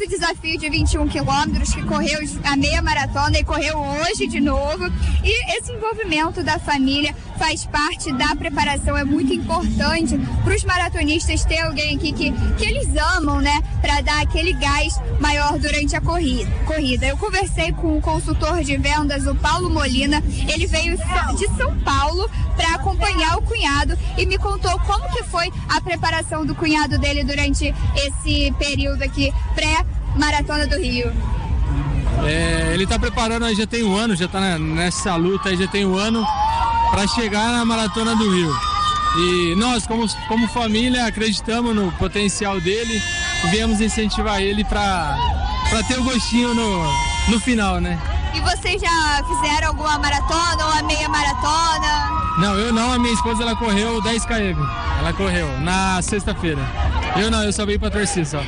nosso desafio de 21 quilômetros, que correu a meia maratona e correu hoje de novo. E esse envolvimento da família faz parte da preparação, é muito importante para os maratonistas ter alguém aqui que eles amam, né, para dar aquele gás maior durante a corrida. Eu conversei com o consultor de vendas, o Paulo Molina, ele veio de São Paulo para acompanhar o cunhado e me contou como que foi a preparação do cunhado dele durante esse período aqui pré-Maratona do Rio. Ele está preparando, já tem um ano, já está nessa luta aí, já tem um ano para chegar na Maratona do Rio. E nós, como família, acreditamos no potencial dele e viemos incentivar ele para ter o gostinho no final, né? E vocês já fizeram alguma maratona ou a meia maratona? Não, eu não, a minha esposa ela correu 10 km, ela correu na sexta-feira. Eu não, eu só vim para torcer só.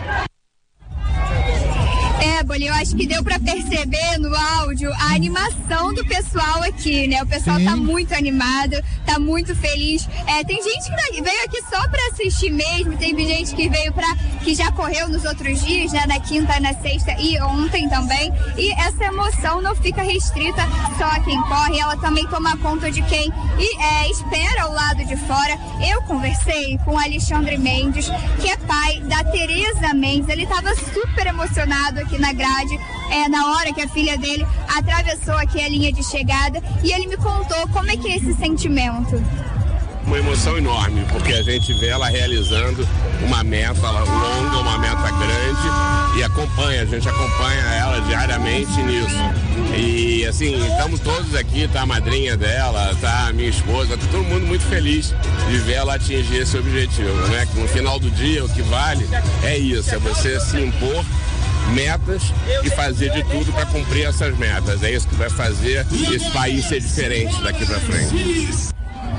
Eu acho que deu pra perceber no áudio a animação do pessoal aqui, né? O pessoal tá muito animado, tá muito feliz. Tem gente que veio aqui só pra assistir mesmo, tem gente que veio que já correu nos outros dias, né? Na quinta, na sexta e ontem também. E essa emoção não fica restrita só a quem corre, ela também toma conta de quem espera ao lado de fora. Eu conversei com o Alexandre Mendes, que é pai da Tereza Mendes. Ele tava super emocionado aqui na grade, na hora que a filha dele atravessou aqui a linha de chegada, e ele me contou como é que é esse sentimento. Uma emoção enorme, porque a gente vê ela realizando uma meta longa, uma meta grande, e a gente acompanha ela diariamente nisso. E assim, estamos todos aqui, tá a madrinha dela, tá a minha esposa, tá todo mundo muito feliz de ver ela atingir esse objetivo, né? Que no final do dia o que vale é isso, é você se impor metas e fazer de tudo para cumprir essas metas. É isso que vai fazer esse país ser diferente daqui para frente.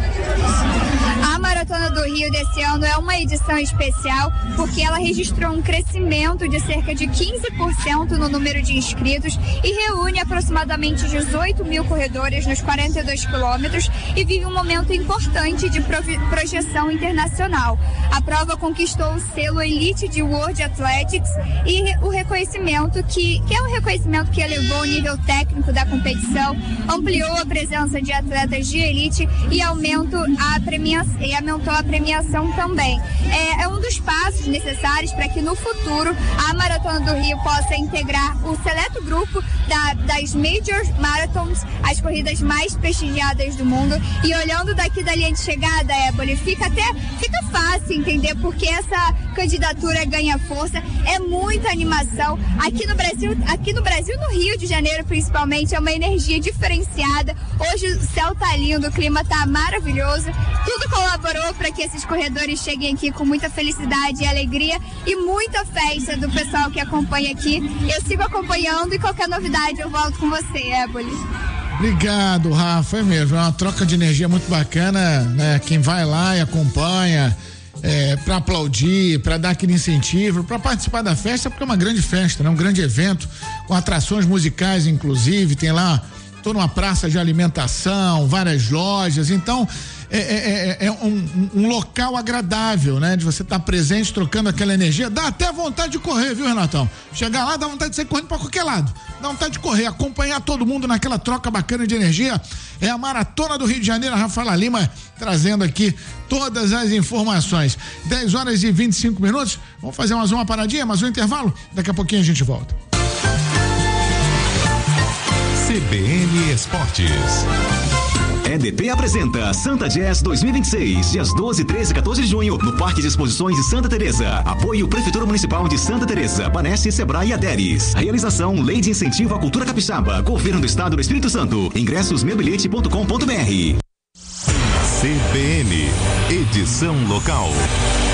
A Maratona do Rio desse ano é uma edição especial porque ela registrou um crescimento de cerca de 15% no número de inscritos e reúne aproximadamente 18 mil corredores nos 42 quilômetros e vive um momento importante de projeção internacional. A prova conquistou o selo Elite de World Athletics e o reconhecimento que é um reconhecimento que elevou o nível técnico da competição, ampliou a presença de atletas de elite e aumentou a premiação também. É um dos passos necessários para que no futuro a Maratona do Rio possa integrar o seleto grupo das Major Marathons, as corridas mais prestigiadas do mundo. E olhando daqui da linha de chegada, Éboli, fica fácil entender porque essa candidatura ganha força. É muita animação. Aqui no Brasil, no Rio de Janeiro principalmente, é uma energia diferenciada. Hoje o céu tá lindo, o clima tá maravilhoso. Tudo colaborou para que esses corredores cheguem aqui com muita felicidade e alegria e muita festa do pessoal que acompanha aqui. Eu sigo acompanhando e qualquer novidade eu volto com você, Éboli. Obrigado, Rafa, é mesmo, é uma troca de energia muito bacana, né? Quem vai lá e acompanha, para aplaudir, para dar aquele incentivo, para participar da festa, porque é uma grande festa, né? Um grande evento, com atrações musicais, inclusive, tem lá toda uma praça de alimentação, várias lojas, então é um local agradável, né? De você estar presente, trocando aquela energia, dá até vontade de correr, viu, Renatão? Chegar lá, dá vontade de sair correndo pra qualquer lado, dá vontade de correr, acompanhar todo mundo naquela troca bacana de energia. É a Maratona do Rio de Janeiro, a Rafaela Lima trazendo aqui todas as informações. 10h25, vamos fazer mais uma paradinha, mais um intervalo, daqui a pouquinho a gente volta. CBN Esportes. EDP apresenta Santa Jazz 2026, dias 12, 13 e 14 de junho, no Parque de Exposições de Santa Teresa. Apoio Prefeitura Municipal de Santa Teresa, Banesse, Sebrae e Aderes. Realização Lei de Incentivo à Cultura Capixaba, Governo do Estado do Espírito Santo. Ingressos meubilhete.com.br. CBN, edição local.